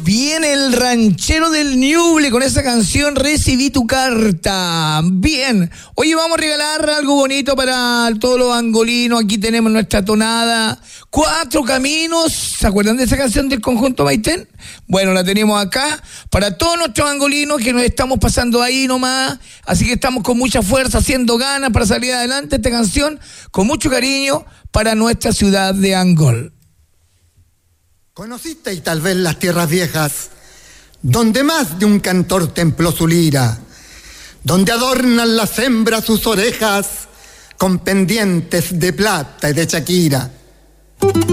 Viene el ranchero del Ñuble con esa canción Recibí tu carta. Bien. Oye, vamos a regalar algo bonito para todos los angolinos. Aquí tenemos nuestra tonada. 4 caminos. ¿Se acuerdan de esa canción del conjunto Maitén? Bueno, la tenemos acá para todos nuestros angolinos que nos estamos pasando ahí nomás. Así que estamos con mucha fuerza, haciendo ganas para salir adelante esta canción con mucho cariño para nuestra ciudad de Angol. Conocisteis tal vez las tierras viejas, donde más de un cantor templó su lira, donde adornan las hembras sus orejas con pendientes de plata y de chaquira.